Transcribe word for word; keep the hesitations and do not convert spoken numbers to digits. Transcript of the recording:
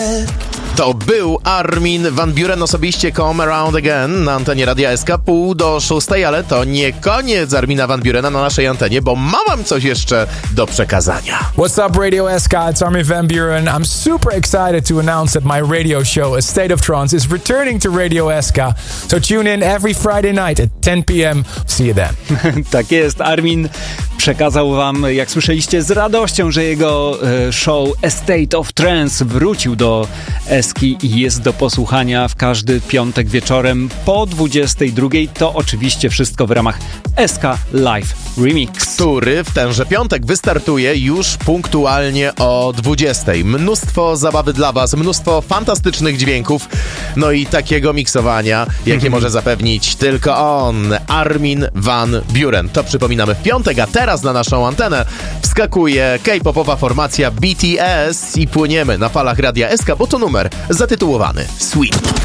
To był Armin van Buuren osobiście, Come Around Again na antenie Radia S K, pół do szóstej, ale to nie koniec Armina van Buurena na naszej antenie, bo mam wam coś jeszcze do przekazania. What's up, Radio S K? It's Armin van Buuren. I'm super excited to announce that my radio show, A State of Trance, is returning to Radio S K. So tune in every Friday night at ten p.m. See you then. Tak jest, Armin przekazał wam, jak słyszeliście, z radością, że jego e, show A State of Trance wrócił do Eski i jest do posłuchania w każdy piątek wieczorem po dwudziestej drugiej. To oczywiście wszystko w ramach S K Live Remix, który w tenże piątek wystartuje już punktualnie o dwudziestej. Mnóstwo zabawy dla was, mnóstwo fantastycznych dźwięków, no i takiego miksowania, jakie może zapewnić tylko on, Armin van Buuren. To przypominamy w piątek, a teraz na naszą antenę wskakuje K-popowa formacja B T S i płyniemy na falach Radia S K, bo to numer zatytułowany Sweet.